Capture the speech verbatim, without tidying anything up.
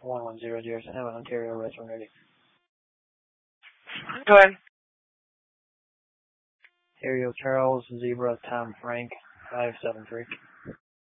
one one zero zero seven, Ontario, restaurant ready. Go ahead. Ontario, Charles, Zebra, Tom, Frank, five seven three.